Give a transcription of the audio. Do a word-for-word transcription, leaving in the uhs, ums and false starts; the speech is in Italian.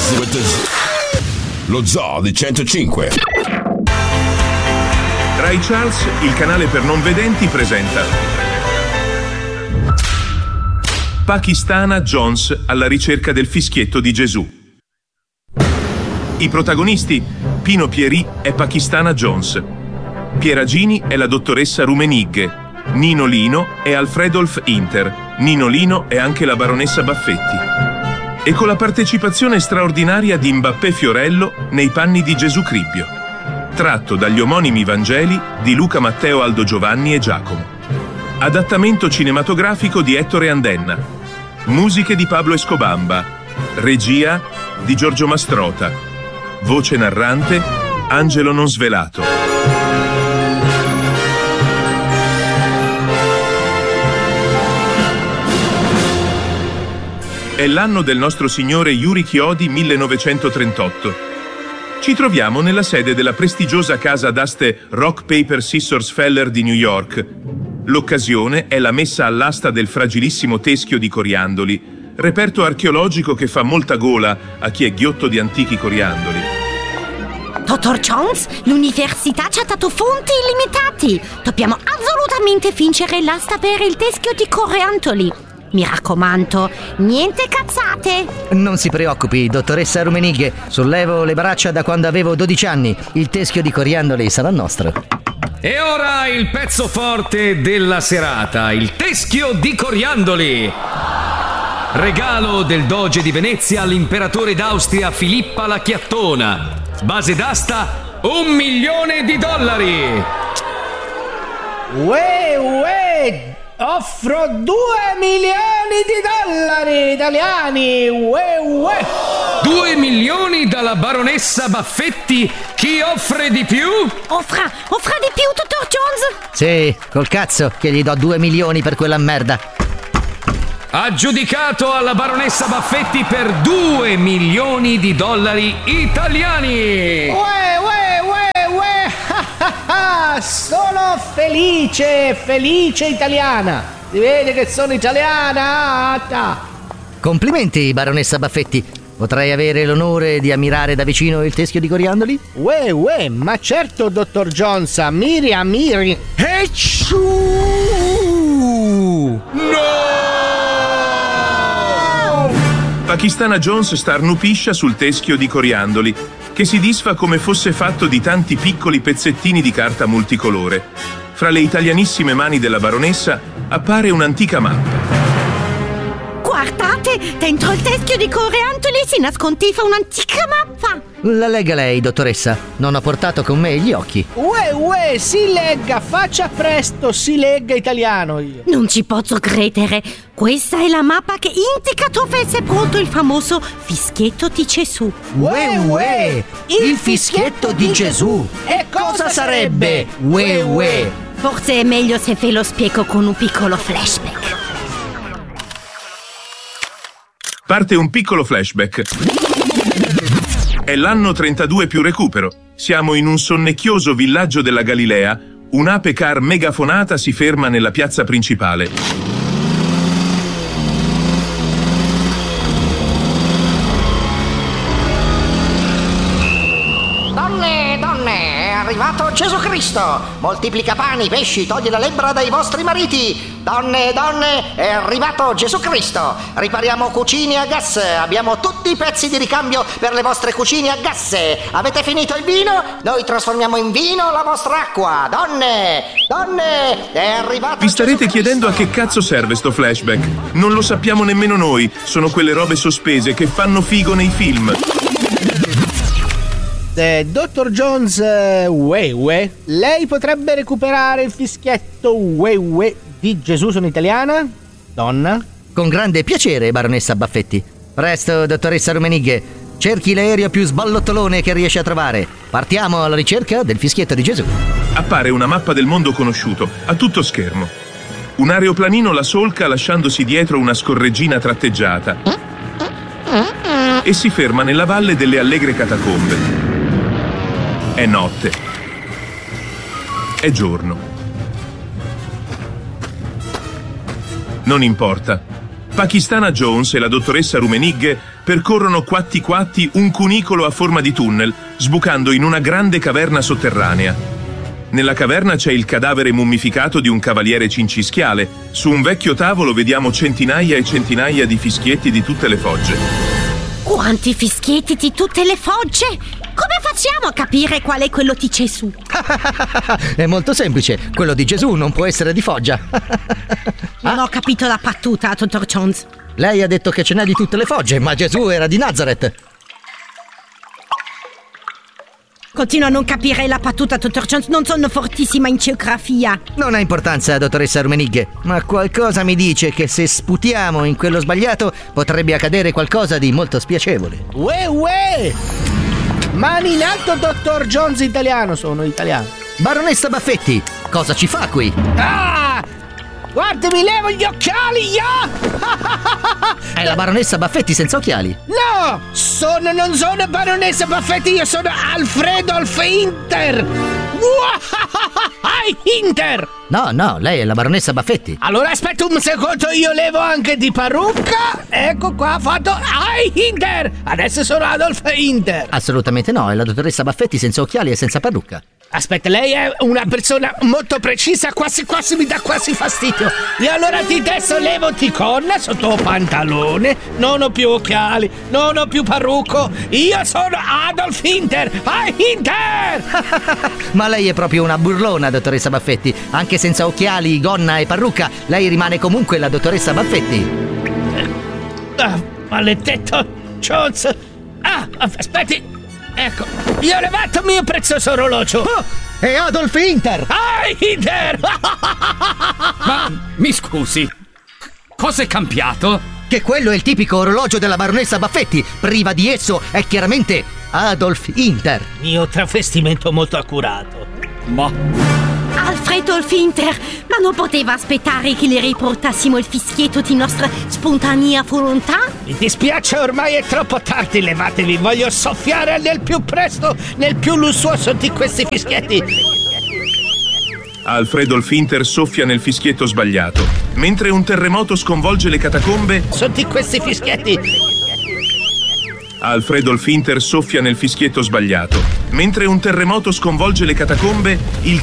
Lo Zoo di centocinque. Ray Charles, il canale per non vedenti, presenta Pakistana Jones alla ricerca del fischietto di Gesù. I protagonisti: Pino Pieri è Pakistana Jones, Pieragini è la dottoressa Rumenigge, Nino Lino è Alfredolf Inter, Nino Lino è anche la baronessa Baffetti. E con la partecipazione straordinaria di Mbappé Fiorello nei panni di Gesù Cribbio, tratto dagli omonimi Vangeli di Luca Matteo Aldo Giovanni e Giacomo. Adattamento cinematografico di Ettore Andenna. Musiche di Pablo Escobamba. Regia di Giorgio Mastrota. Voce narrante Angelo Nonsvelato. È l'anno del nostro signore Yuri Chiodi millenovecentotrentotto. Ci troviamo nella sede della prestigiosa casa d'aste Rock Paper Scissors Feller di New York. L'occasione è la messa all'asta del fragilissimo teschio di coriandoli, reperto archeologico che fa molta gola a chi è ghiotto di antichi coriandoli. Dottor Jones, l'università ci ha dato fonti illimitati. Dobbiamo assolutamente vincere l'asta per il teschio di coriandoli. Mi raccomando, niente cazzate. Non si preoccupi, dottoressa Rumenigge. Sollevo le braccia da quando avevo dodici anni. Il teschio di coriandoli sarà nostro. E ora il pezzo forte della serata, il teschio di coriandoli. Regalo del Doge di Venezia all'imperatore d'Austria Filippa la Chiattona. Base d'asta un milione di dollari. Uè, uè! Offro due milioni di dollari italiani! Uè, uè! Due milioni dalla baronessa Baffetti? Chi offre di più? Offra, offra di più, dottor Jones? Sì, col cazzo che gli do due milioni per quella merda. Aggiudicato alla baronessa Baffetti per due milioni di dollari italiani! Uè, uè, uè, uè! Sono felice, felice italiana! Si vede che sono italiana! Complimenti, baronessa Baffetti. Potrei avere l'onore di ammirare da vicino il teschio di coriandoli? Uè, uè, ma certo, dottor Jones, ammiri, ammiri! E ciu! No! Pakistana Jones starnupiscia sul teschio di coriandoli, che si disfa come fosse fatto di tanti piccoli pezzettini di carta multicolore. Fra le italianissime mani della baronessa appare un'antica mappa. Guardate, dentro il teschio di coriandoli si nascondeva un'antica mappa. La legga lei, dottoressa. Non ho portato con me gli occhi. Uè, uè, si legga, faccia presto, si legga italiano io. Non ci posso credere. Questa è la mappa che indica dove è sepolto il famoso fischietto di Gesù. Uè, uè, il fischietto di Gesù. E cosa sarebbe? Uè, uè. Forse è meglio se ve lo spiego con un piccolo flashback. Parte un piccolo flashback. È l'anno trentadue più recupero. Siamo in un sonnecchioso villaggio della Galilea. Un'ape car megafonata si ferma nella piazza principale. Donne, donne, è arrivato Gesù Cristo. Moltiplica pani, pesci, toglie la lebbra dai vostri mariti. Donne, donne, è arrivato Gesù Cristo. Ripariamo cucine a gas. Abbiamo tutti i pezzi di ricambio per le vostre cucine a gas. Avete finito il vino? Noi trasformiamo in vino la vostra acqua. Donne, donne, è arrivato Vi starete Gesù chiedendo a Cristo. che cazzo serve sto flashback. Non lo sappiamo nemmeno noi. Sono quelle robe sospese che fanno figo nei film. Eh, dottor Jones, uh, uè, uè, lei potrebbe recuperare il fischietto uè, uè di Gesù sono italiana? Donna? Con grande piacere, baronessa Baffetti. Presto, dottoressa Rumenigge. Cerchi l'aereo più sballottolone che riesce a trovare. Partiamo alla ricerca del fischietto di Gesù. Appare una mappa del mondo conosciuto, a tutto schermo. Un aeroplanino la solca lasciandosi dietro una scorreggina tratteggiata e si ferma nella valle delle Allegre Catacombe. È notte. È giorno. Non importa. Pakistana Jones e la dottoressa Rumenigge percorrono quatti quatti un cunicolo a forma di tunnel, sbucando in una grande caverna sotterranea. Nella caverna c'è il cadavere mummificato di un cavaliere cincischiale. Su un vecchio tavolo vediamo centinaia e centinaia di fischietti di tutte le fogge. Quanti fischietti di tutte le fogge? Come facciamo a capire qual è quello di Gesù? È molto semplice, quello di Gesù non può essere di foggia. Non ho capito la battuta, dottor Jones. Lei ha detto che ce n'è di tutte le fogge, ma Gesù era di Nazareth. Continuo a non capire la battuta, dottor Jones. Non sono fortissima in geografia. Non ha importanza, dottoressa Rummenigge, ma qualcosa mi dice che se sputiamo in quello sbagliato potrebbe accadere qualcosa di molto spiacevole. Uè, uè! Mani in alto, dottor Jones italiano. Sono italiano. Baronessa Baffetti, cosa ci fa qui? Ah! Guarda, mi levo gli occhiali, io! È la baronessa Baffetti senza occhiali. No! Sono, non sono baronessa Baffetti, io sono Alfredo Inter! Inter! No, no, lei è la baronessa Baffetti. Allora aspetta un secondo, io levo anche di parrucca. Ecco qua, fatto Inter! Adesso sono Adolf Inter. Assolutamente no, è la dottoressa Baffetti senza occhiali e senza parrucca. Aspetta, lei è una persona molto precisa, quasi quasi mi dà quasi fastidio. E allora ti adesso levo ti conna sotto pantalone, non ho più occhiali, non ho più parrucco. Io sono Adolf Inter. Ah, Inter! Ma lei è proprio una burlona, dottoressa Baffetti. Anche senza occhiali, gonna e parrucca, lei rimane comunque la dottoressa Baffetti. Ah, maledetto Jones. Ah, aspetti. Ecco, io ho levato il mio prezioso orologio. Oh, è Adolf Inter! Ah, Inter! Ma mi scusi, cosa è cambiato? Che quello è il tipico orologio della baronessa Baffetti. Priva di esso è chiaramente Adolf Inter. Mio travestimento molto accurato. Ma... Alfredo Inter, ma non poteva aspettare che le riportassimo il fischietto di nostra spontanea volontà? Mi dispiace, ormai è troppo tardi, levatevi, voglio soffiare nel più presto, nel più lussuoso di questi fischietti. Alfredo Inter soffia nel fischietto sbagliato, mentre un terremoto sconvolge le catacombe. Sotto questi fischietti. Alfredo Inter soffia nel fischietto sbagliato, mentre un terremoto sconvolge le catacombe. Il